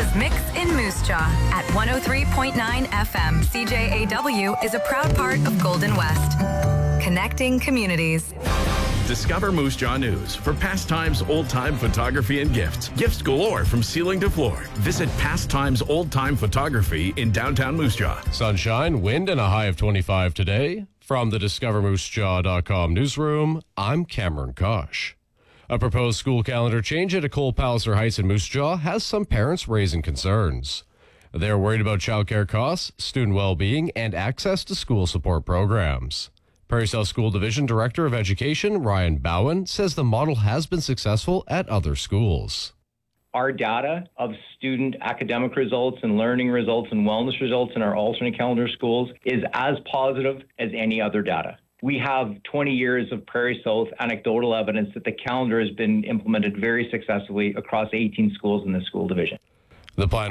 is Mix in Moose Jaw at 103.9 FM. CJAW is a proud part of Golden West. Connecting communities. Discover Moose Jaw News for pastimes, old-time photography, and gifts. Gifts galore from ceiling to floor. Visit Pastimes Old Time Photography in downtown Moose Jaw. Sunshine, wind, and a high of 25 today. From the DiscoverMooseJaw.com newsroom, I'm Cameron Kosh. A proposed school calendar change at Cole Palliser Heights in Moose Jaw has some parents raising concerns. They're worried about childcare costs, student well-being, and access to school support programs. Prairie South School Division Director of Education, Ryan Bowen, says the model has been successful at other schools. Our data of student academic results and learning results and wellness results in our alternate calendar schools is as positive as any other data. We have 20 years of Prairie South anecdotal evidence that the calendar has been implemented very successfully across 18 schools in the school division. The plan